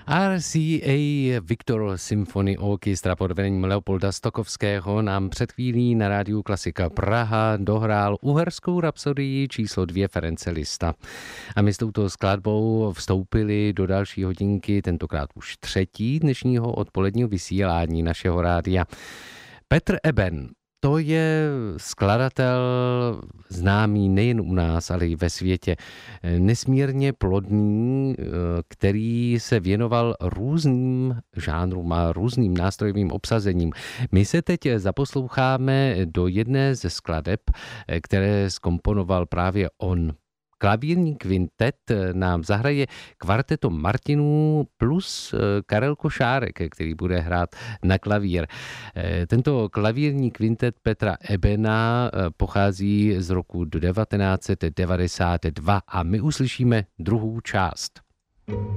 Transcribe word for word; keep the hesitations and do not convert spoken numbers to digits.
R C A Victor Symphony Orchestra pod vedením Leopolda Stokovského nám před chvílí na rádiu Klasika Praha dohrál uherskou rapsodii číslo dvě Ference Liszta. A my s touto skladbou vstoupili do další hodinky, tentokrát už třetí dnešního odpoledního vysílání našeho rádia. Petr Eben. To je skladatel známý nejen u nás, ale i ve světě. Nesmírně plodný, který se věnoval různým žánrům a různým nástrojovým obsazením. My se teď zaposloucháme do jedné ze skladeb, které zkomponoval právě on. Klavírní kvintet nám zahraje kvarteto Martinů plus Karel Košárek, který bude hrát na klavír. Tento klavírní kvintet Petra Ebena pochází z roku devatenáct set devadesát dva a my uslyšíme druhou část.